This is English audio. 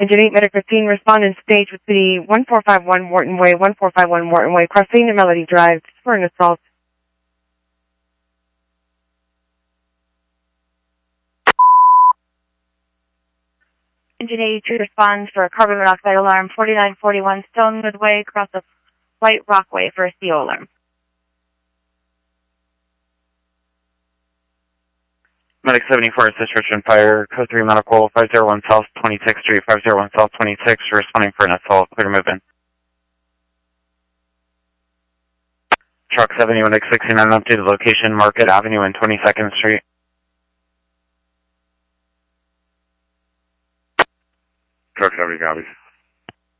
Engine 8, Medic 15, respond in stage with the 1451 Morton Way, 1451 Morton Way, crossing to Melody Drive for an assault. Engine 82 responds for a carbon monoxide alarm, 4941 Stonewood Way, across the White Rockway for a CO alarm. Medic 74, assist Richmond Fire, Code 3 Medical, 501 South 26th Street, 501 South 26th, responding for an assault, clear movement. Truck 70, Medic 69, updated location, Market Avenue and 22nd Street. Truck 70 copies.